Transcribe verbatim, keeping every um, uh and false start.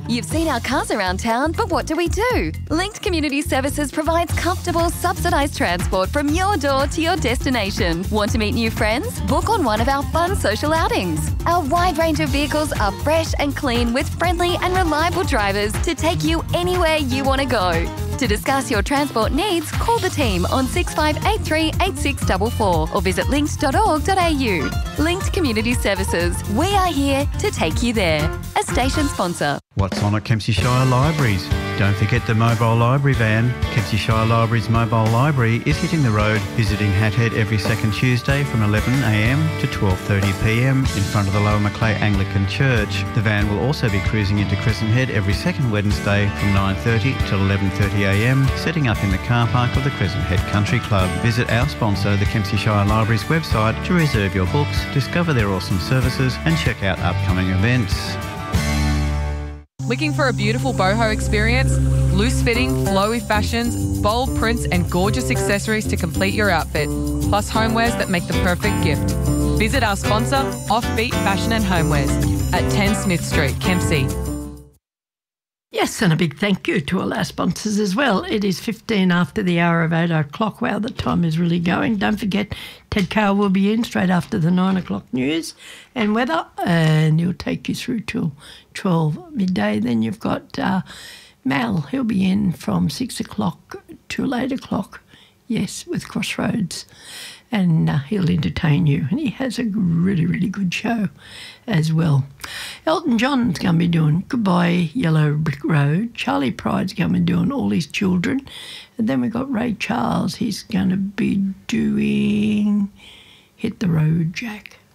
You've seen our cars around town, but what do we do? Linked Community Services provides comfortable, subsidised transport from your door to your destination. Want to meet new friends? Book on one of our fun social outings. Our wide range of vehicles are fresh and clean with friendly and reliable drivers to take you anywhere you want to go. To discuss your transport needs, call the team on six five eight three, eight six four four or visit linked dot org dot a u. Linked Community Services. We are here to take you there. A station sponsor. What's on at Kempsey Shire Libraries? Don't forget the mobile library van. Kempsey Shire Libraries mobile library is hitting the road, visiting Hat Head every second Tuesday from eleven a m to twelve thirty p m in front of the Lower Macleay Anglican Church. The van will also be cruising into Crescent Head every second Wednesday from nine thirty till eleven thirty a m, setting up in the car park of the Crescent Head Country Club. Visit our sponsor, the Kempsey Shire Libraries website to reserve your books, discover their awesome services and check out upcoming events. Looking for a beautiful boho experience? Loose fitting, flowy fashions, bold prints and gorgeous accessories to complete your outfit, plus homewares that make the perfect gift. Visit our sponsor, Offbeat Fashion and Homewares, at ten Smith Street, Kempsey. Yes, and a big thank you to all our sponsors as well. It is fifteen after the hour of eight o'clock. Wow, the time is really going. Don't forget, Ted Carr will be in straight after the nine o'clock news and weather, and he'll take you through till twelve midday. Then you've got uh, Mal. He'll be in from six o'clock till eight o'clock, yes, with Crossroads. And uh, he'll entertain you. And he has a really, really good show as well. Elton John's going to be doing Goodbye Yellow Brick Road. Charlie Pride's going to be doing All His Children. And then we've got Ray Charles. He's going to be doing Hit the Road, Jack.